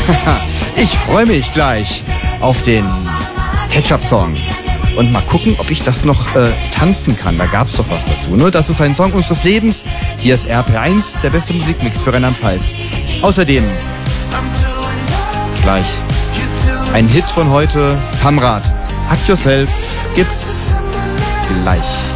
Ich freue mich gleich auf den Ketchup-Song. Und mal gucken, ob ich das noch tanzen kann. Da gab's doch was dazu. Ne? Das ist ein Song unseres Lebens. Hier ist RPR1, der beste Musikmix für Rheinland-Pfalz. Außerdem gleich ein Hit von heute, Kamrat. Hack Yourself gibt's gleich.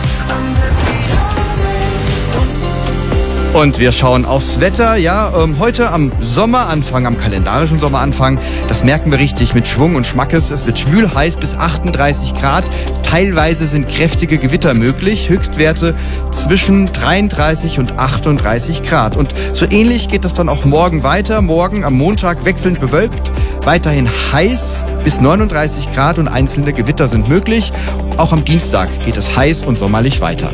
Und wir schauen aufs Wetter. Ja, heute am Sommeranfang, am kalendarischen Sommeranfang, das merken wir richtig mit Schwung und Schmackes. Es wird schwül heiß bis 38 Grad. Teilweise sind kräftige Gewitter möglich. Höchstwerte zwischen 33 und 38 Grad. Und so ähnlich geht es dann auch morgen weiter. Morgen am Montag wechselnd bewölkt. Weiterhin heiß bis 39 Grad und einzelne Gewitter sind möglich. Auch am Dienstag geht es heiß und sommerlich weiter.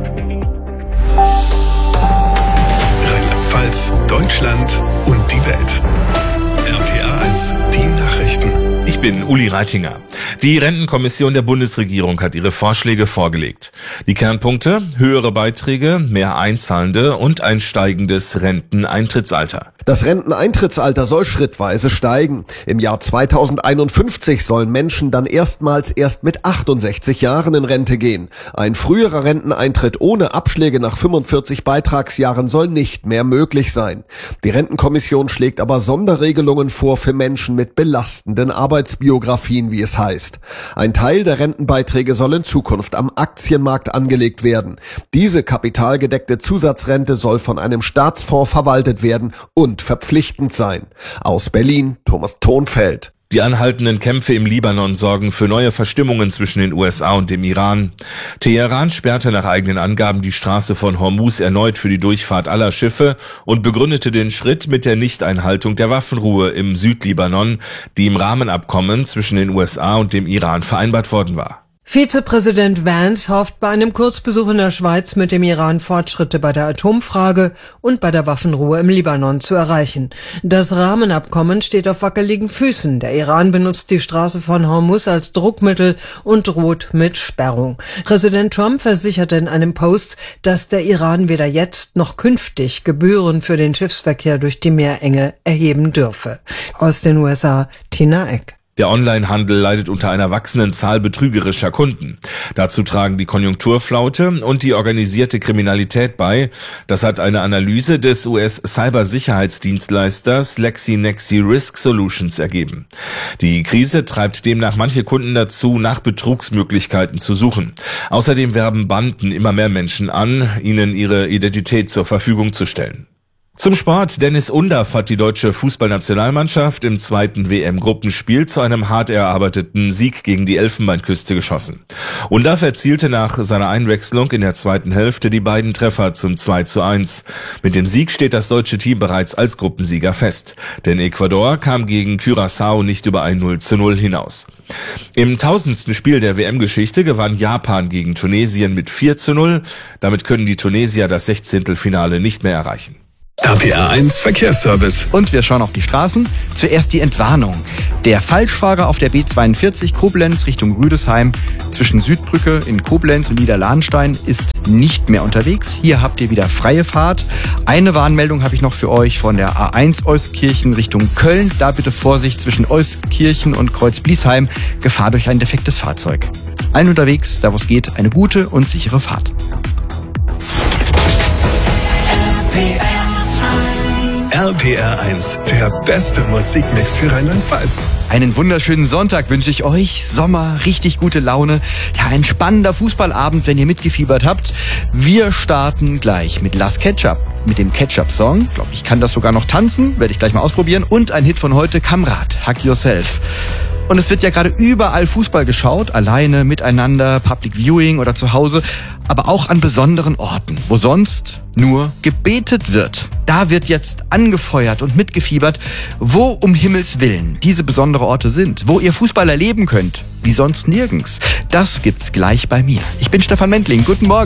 Deutschland und die Welt. RPR1, die Nachrichten. Ich bin Uli Reitinger. Die Rentenkommission der Bundesregierung hat ihre Vorschläge vorgelegt. Die Kernpunkte: höhere Beiträge, mehr Einzahlende und ein steigendes Renteneintrittsalter. Das Renteneintrittsalter soll schrittweise steigen. Im Jahr 2051 sollen Menschen dann erstmals erst mit 68 Jahren in Rente gehen. Ein früherer Renteneintritt ohne Abschläge nach 45 Beitragsjahren soll nicht mehr möglich sein. Die Rentenkommission schlägt aber Sonderregelungen vor für Menschen mit belastenden Arbeitsbiografien, wie es heißt. Ein Teil der Rentenbeiträge soll in Zukunft am Aktienmarkt angelegt werden. Diese kapitalgedeckte Zusatzrente soll von einem Staatsfonds verwaltet werden und verpflichtend sein. Aus Berlin, Thomas Thonfeld. Die anhaltenden Kämpfe im Libanon sorgen für neue Verstimmungen zwischen den USA und dem Iran. Teheran sperrte nach eigenen Angaben die Straße von Hormuz erneut für die Durchfahrt aller Schiffe und begründete den Schritt mit der Nichteinhaltung der Waffenruhe im Südlibanon, die im Rahmenabkommen zwischen den USA und dem Iran vereinbart worden war. Vizepräsident Vance hofft bei einem Kurzbesuch in der Schweiz mit dem Iran Fortschritte bei der Atomfrage und bei der Waffenruhe im Libanon zu erreichen. Das Rahmenabkommen steht auf wackeligen Füßen. Der Iran benutzt die Straße von Hormuz als Druckmittel und droht mit Sperrung. Präsident Trump versicherte in einem Post, dass der Iran weder jetzt noch künftig Gebühren für den Schiffsverkehr durch die Meerenge erheben dürfe. Aus den USA, Tina Eck. Der Onlinehandel leidet unter einer wachsenden Zahl betrügerischer Kunden. Dazu tragen die Konjunkturflaute und die organisierte Kriminalität bei. Das hat eine Analyse des US-Cybersicherheitsdienstleisters LexinXi Risk Solutions ergeben. Die Krise treibt demnach manche Kunden dazu, nach Betrugsmöglichkeiten zu suchen. Außerdem werben Banden immer mehr Menschen an, ihnen ihre Identität zur Verfügung zu stellen. Zum Sport. Dennis Undaff hat die deutsche Fußballnationalmannschaft im zweiten WM-Gruppenspiel zu einem hart erarbeiteten Sieg gegen die Elfenbeinküste geschossen. Undaff erzielte nach seiner Einwechslung in der zweiten Hälfte die beiden Treffer zum 2:1. Mit dem Sieg steht das deutsche Team bereits als Gruppensieger fest. Denn Ecuador kam gegen Curaçao nicht über ein 0:0 hinaus. Im 1000. Spiel der WM-Geschichte gewann Japan gegen Tunesien mit 4:0. Damit können die Tunesier das 16. nicht mehr erreichen. RPR1 Verkehrsservice. Und wir schauen auf die Straßen. Zuerst die Entwarnung. Der Falschfahrer auf der B42 Koblenz Richtung Rüdesheim zwischen Südbrücke in Koblenz und Niederlahnstein ist nicht mehr unterwegs. Hier habt ihr wieder freie Fahrt. Eine Warnmeldung habe ich noch für euch von der A1 Euskirchen Richtung Köln. Da bitte Vorsicht zwischen Euskirchen und Kreuz-Bliesheim. Gefahr durch ein defektes Fahrzeug. Allen unterwegs, da wo es geht, eine gute und sichere Fahrt. RPR1, der beste Musikmix für Rheinland-Pfalz. Einen wunderschönen Sonntag wünsche ich euch. Sommer, richtig gute Laune. Ja, ein spannender Fußballabend, wenn ihr mitgefiebert habt. Wir starten gleich mit Las Ketchup, mit dem Ketchup-Song. Ich glaube, ich kann das sogar noch tanzen, werde ich gleich mal ausprobieren. Und ein Hit von heute, Kamrat, Hack Yourself. Und es wird ja gerade überall Fußball geschaut, alleine, miteinander, Public Viewing oder zu Hause, aber auch an besonderen Orten, wo sonst nur gebetet wird. Da wird jetzt angefeuert und mitgefiebert, wo um Himmels Willen diese besonderen Orte sind, wo ihr Fußball erleben könnt, wie sonst nirgends. Das gibt's gleich bei mir. Ich bin Stefan Mentling, guten Morgen.